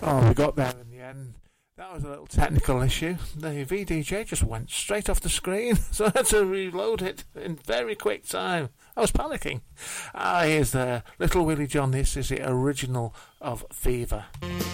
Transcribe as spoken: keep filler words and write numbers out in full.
Oh, we got there in the end. That was a little technical issue. The V D J just went straight off the screen, so I had to reload it in very quick time. I was panicking. Ah, here's the Little Willie John. This is the original of Fever.